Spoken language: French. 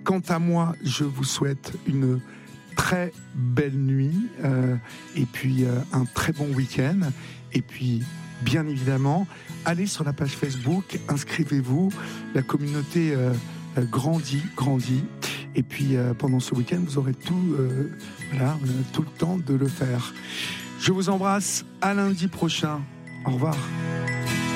Quant à moi, je vous souhaite une très belle nuit et puis un très bon week-end. Et puis, bien évidemment, allez sur la page Facebook, inscrivez-vous. La communauté grandit. Et puis, pendant ce week-end, vous aurez tout le temps de le faire. Je vous embrasse. À lundi prochain. Au revoir.